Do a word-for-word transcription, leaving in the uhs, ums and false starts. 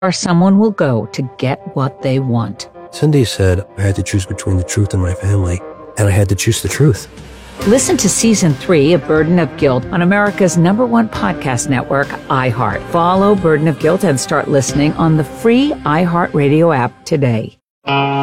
or someone will go to get what they want. Cindy said I had to choose between the truth and my family, and I had to choose the truth. Listen to Season three of Burden of Guilt on America's number one podcast network, iHeart. Follow Burden of Guilt and start listening on the free iHeartRadio app today.